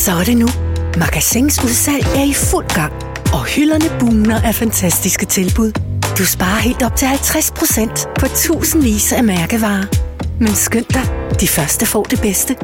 Så er det nu. Magasins udsalg er i fuld gang, og hylderne bugner af fantastiske tilbud. Du sparer helt op til 50% på tusindvis af mærkevarer. Men skynd dig, de første får det bedste.